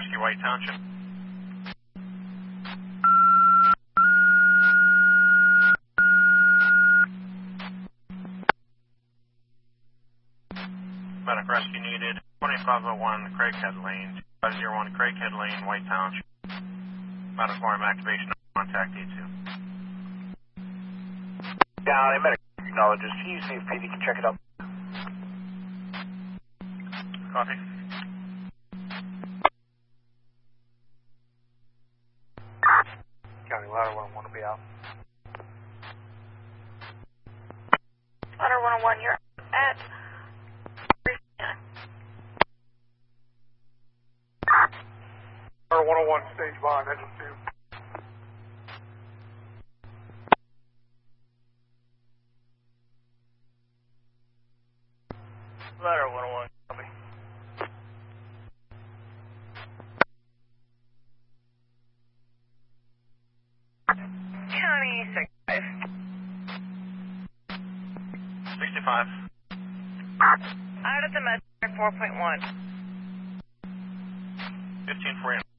Rescue White Township. Medic rescue needed. 2501 Craighead Lane, 501 Craighead Lane, White Township. Mediform activation, contact E2. Down, medic acknowledges. Can you see if PD can check it up? Copy. County Ladder 101 will be out. Ladder 101, you're at... Ladder 101, stage bond, engine 2. Ladder 101, copy. County 65. 65. Out of the med 4.1. 15 for